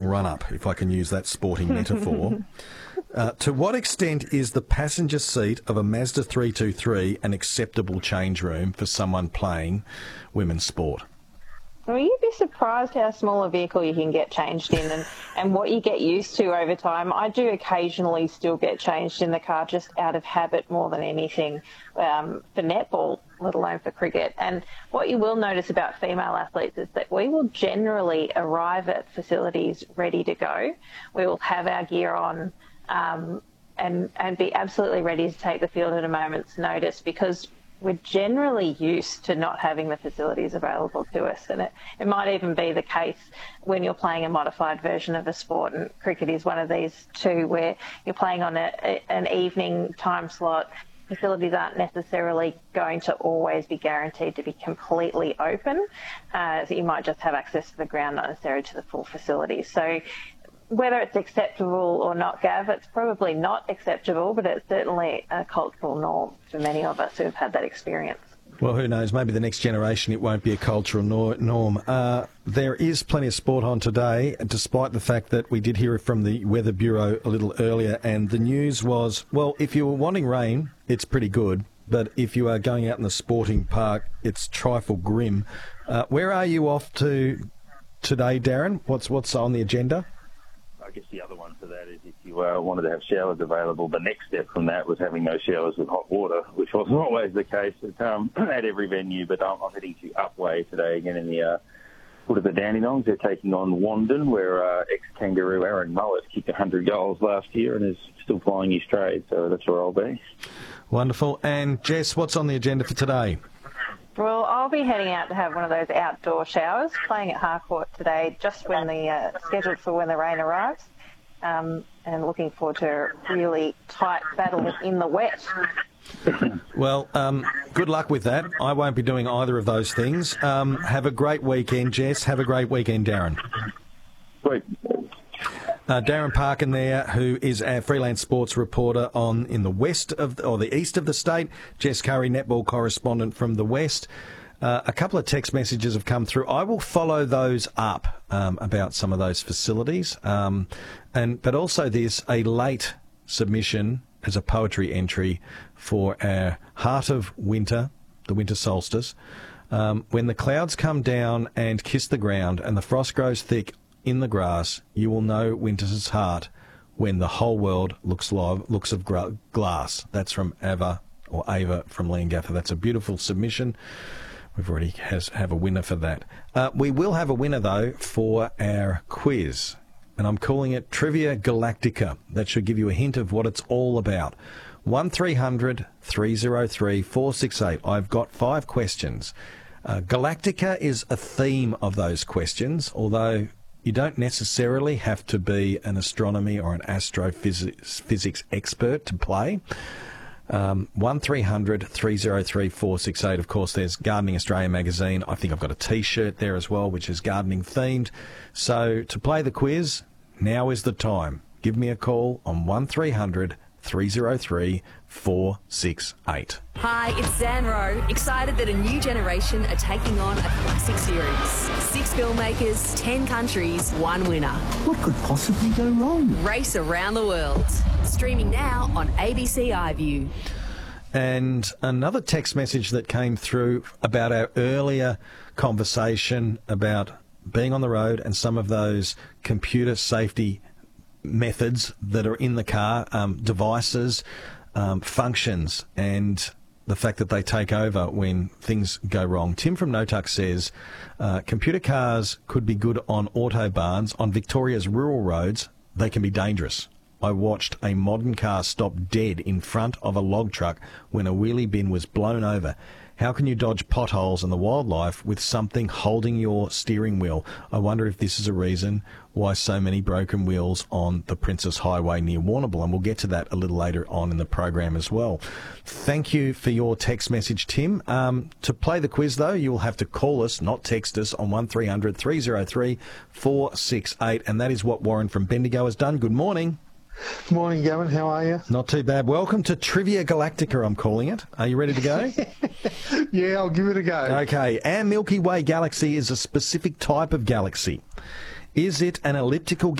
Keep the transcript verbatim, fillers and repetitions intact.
run-up, if I can use that sporting metaphor. Uh, to what extent is the passenger seat of a Mazda three twenty-three an acceptable change room for someone playing women's sport? Well, you'd be surprised how small a vehicle you can get changed in and, and what you get used to over time. I do occasionally still get changed in the car just out of habit more than anything um, for netball, let alone for cricket. And what you will notice about female athletes is that we will generally arrive at facilities ready to go. We will have our gear on um, and, and be absolutely ready to take the field at a moment's notice, because we're generally used to not having the facilities available to us. And it, it might even be the case when you're playing a modified version of a sport, and cricket is one of these too, where you're playing on a, a, an evening time slot. Facilities aren't necessarily going to always be guaranteed to be completely open. Uh, so you might just have access to the ground, not necessarily to the full facility. So whether it's acceptable or not, Gav, it's probably not acceptable, but it's certainly a cultural norm for many of us who have had that experience. Well, who knows? Maybe the next generation it won't be a cultural norm. Uh, there is plenty of sport on today, despite the fact that we did hear it from the Weather Bureau a little earlier, and the news was, well, if you were wanting rain, it's pretty good, but if you are going out in the sporting park, it's trifle grim. Uh, where are you off to today, Darren? What's what's on the agenda? I guess the other one for that is if you uh, wanted to have showers available, the next step from that was having those showers with hot water, which wasn't always the case at, um, at every venue. But I'm, I'm heading to Upway today again in the uh, foot of the Dandenongs. They're taking on Wandon, where uh, ex-Kangaroo Aaron Mullet kicked one hundred goals last year and is still flying his trade, so that's where I'll be. Wonderful. And Jess, what's on the agenda for today? Well, I'll be heading out to have one of those outdoor showers, playing at Harcourt today, just when the uh, scheduled for when the rain arrives, um, and looking forward to a really tight battle in the wet. Well, um, good luck with that. I won't be doing either of those things. Um, have a great weekend, Jess. Have a great weekend, Darren. Great. Uh, Darren Parkin there, who is our freelance sports reporter on in the west of or the east of the state. Jess Curry, netball correspondent from the west. Uh, a couple of text messages have come through. I will follow those up um, about some of those facilities, um, and but also there's a late submission as a poetry entry for our Heart of Winter, the winter solstice. Um, when the clouds come down and kiss the ground, and the frost grows thick in the grass, you will know winter's heart when the whole world looks lo- looks of gra- glass. That's from Ava or Ava from Leongatha. That's a beautiful submission. We've already has have a winner for that. Uh, we will have a winner though for our quiz, and I'm calling it Trivia Galactica. That should give you a hint of what it's all about. One three hundred three oh three four six eight. I've got five questions. Uh, Galactica is a theme of those questions, although you don't necessarily have to be an astronomy or an astrophysics physics expert to play. Um, one three hundred three oh three four six eight. Of course, there's Gardening Australia magazine. I think I've got a T-shirt there as well, which is gardening themed. So to play the quiz, now is the time. Give me a call on one three hundred three oh three four six eight. Hi, it's Zan Rowe. Excited that a new generation are taking on a classic series. Six filmmakers, ten countries, one winner. What could possibly go wrong? Race around the world. Streaming now on A B C iView. And another text message that came through about our earlier conversation about being on the road and some of those computer safety methods that are in the car, um, devices, um, functions, and the fact that they take over when things go wrong. Tim from Notuck says uh, computer cars could be good on autobahns. On Victoria's rural roads, they can be dangerous. I watched a modern car stop dead in front of a log truck when a wheelie bin was blown over. How can you dodge potholes and the wildlife with something holding your steering wheel? I wonder if this is a reason why so many broken wheels on the Princess Highway near Warrnambool, and we'll get to that a little later on in the program as well. Thank you for your text message, Tim. Um, to play the quiz, though, you will have to call us, not text us, on one three hundred three oh three four six eight, and that is what Warren from Bendigo has done. Good morning. Good morning, Gavin. How are you? Not too bad. Welcome to Trivia Galactica, I'm calling it. Are you ready to go? Yeah, I'll give it a go. Okay. Our Milky Way galaxy is a specific type of galaxy. Is it an elliptical